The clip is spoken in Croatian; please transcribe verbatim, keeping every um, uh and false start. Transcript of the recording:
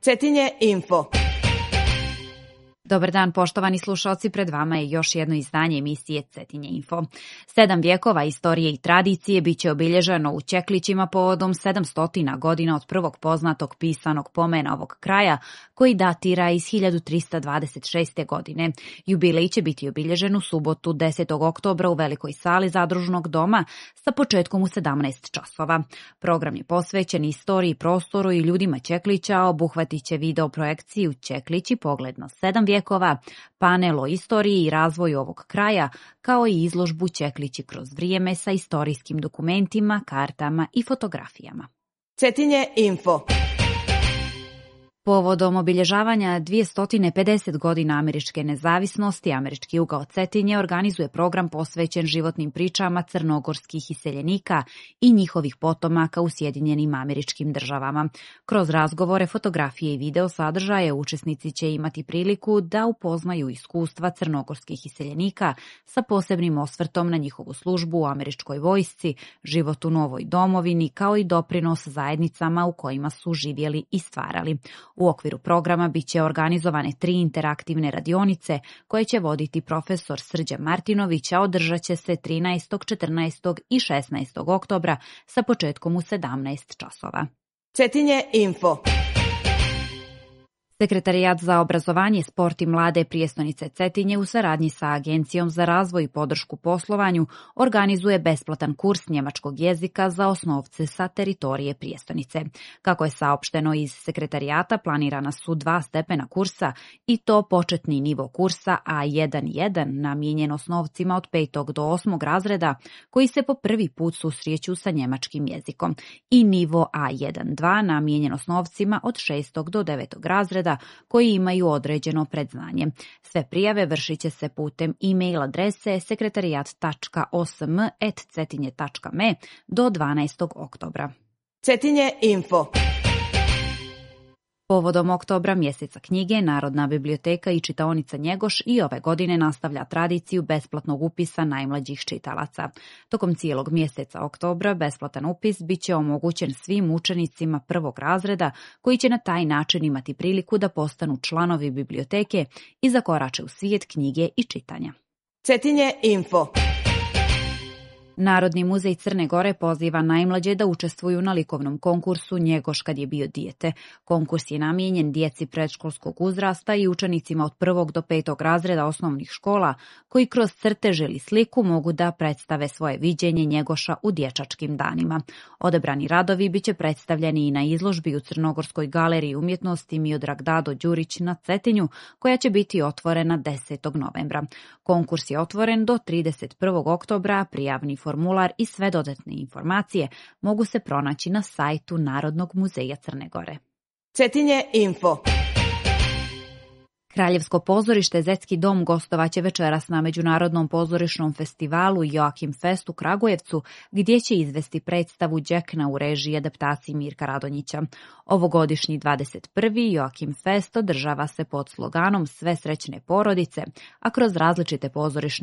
Cetinje info. Dobar dan, poštovani slušalci, pred vama je još jedno izdanje emisije Cetinje info. Sedam vjekova istorije i tradicije biće obilježeno u Ćeklićima povodom sedamstotina godina od prvog poznatog pisanog pomena ovog kraja, koji datira iz hiljadu trista dvadeset šeste. godine. Jubilej će biti obilježen u subotu desetog oktobra u velikoj sali Zadružnog doma sa početkom u sedamnaest časova. Program je posvećen istoriji, prostoru i ljudima Ćeklića, obuhvatit će video projekciju Ćeklići, pogled na sedam vjekova, panel o istoriji i razvoju ovog kraja, kao i izložbu Ćeklići kroz vrijeme sa istorijskim dokumentima, kartama i fotografijama. Cetinje info. Povodom obilježavanja dvjesto pedeset godina američke nezavisnosti, Američki ugao Cetinje organizuje program posvećen životnim pričama crnogorskih iseljenika i njihovih potomaka u Sjedinjenim Američkim Državama. Kroz razgovore, fotografije i video sadržaje učesnici će imati priliku da upoznaju iskustva crnogorskih iseljenika sa posebnim osvrtom na njihovu službu u američkoj vojsci, život u novoj domovini, kao i doprinos zajednicama u kojima su živjeli i stvarali. U okviru programa biće organizovane tri interaktivne radionice koje će voditi profesor Srđan Martinović, a održat će se trinaestog, četrnaestog i šesnaestog oktobra sa početkom u sedamnaest časova. Cetinje info. Sekretarijat za obrazovanje, sport i mlade prijestonice Cetinje u saradnji sa Agencijom za razvoj i podršku poslovanju organizuje besplatan kurs njemačkog jezika za osnovce sa teritorije prijestonice. Kako je saopšteno iz sekretarijata, planirana su dva stepena kursa i to početni nivo kursa A jedan jedan namijenjen osnovcima od petog do osmog razreda koji se po prvi put susreću sa njemačkim jezikom i nivo A jedan dva namijenjen osnovcima od šestog do devetog razreda koji imaju određeno predznanje. Sve prijave vršit će se putem e-mail adrese sekretarijat tačka osm at cetinje tačka me do dvanaestog oktobra. Cetinje info. Povodom oktobra, mjeseca knjige, Narodna biblioteka i čitaonica Njegoš i ove godine nastavlja tradiciju besplatnog upisa najmlađih čitalaca. Tokom cijelog mjeseca oktobra besplatan upis bit će omogućen svim učenicima prvog razreda koji će na taj način imati priliku da postanu članovi biblioteke i zakorače u svijet knjige i čitanja. Cetinje info. Narodni muzej Crne Gore poziva najmlađe da učestvuju na likovnom konkursu Njegoš kad je bio dijete. Konkurs je namijenjen djeci predškolskog uzrasta i učenicima od prvog do petog razreda osnovnih škola koji kroz crtež ili sliku mogu da predstave svoje viđenje Njegoša u dječačkim danima. Odabrani radovi biće predstavljeni i na izložbi u Crnogorskoj galeriji umjetnosti Miodrag Dado Đurić na Cetinju, koja će biti otvorena desetog novembra. Konkurs je otvoren do trideset prvog oktobra, prijavni formular i sve dodatne informacije mogu se pronaći na sajtu Narodnog muzeja Crne Gore. Cetinje info. Kraljevsko pozorište Zetski dom gostovaće večeras na Međunarodnom pozorišnom festivalu Joakim Fest u Kragujevcu, gdje će izvesti predstavu Đekna u režiji adaptaciji Mirka Radonjića. Ovogodišnji dvadeset prvi Joakim Fest održava se pod sloganom Sve srećne porodice, a kroz različite pozorišne